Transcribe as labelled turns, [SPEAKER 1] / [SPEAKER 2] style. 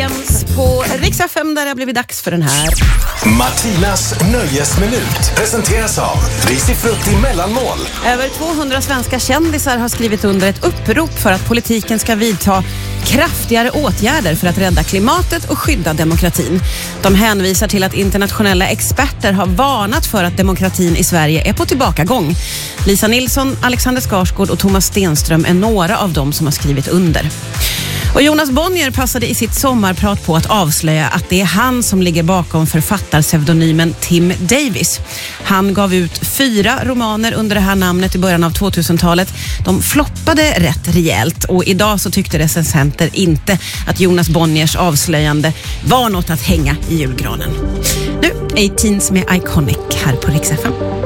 [SPEAKER 1] sänds på Rix FM där det har blivit dags för den här.
[SPEAKER 2] Martinas nöjesminut presenteras av Risifrutti mellanmål.
[SPEAKER 1] Över 200 svenska kändisar har skrivit under ett upprop för att politiken ska vidta kraftigare åtgärder för att rädda klimatet och skydda demokratin. De hänvisar till att internationella experter har varnat för att demokratin i Sverige är på tillbakagång. Lisa Nilsson, Alexander Skarsgård och Thomas Stenström är några av dem som har skrivit under. Och Jonas Bonnier passade i sitt sommarprat på att avslöja att det är han som ligger bakom författarpseudonymen Tim Davis. Han gav ut 4 romaner under det här namnet i början av 2000-talet. De floppade rätt rejält och idag så tyckte recensenter inte att Jonas Bonniers avslöjande var något att hänga i julgranen. Nu är Teens med Iconic här på Rix FM.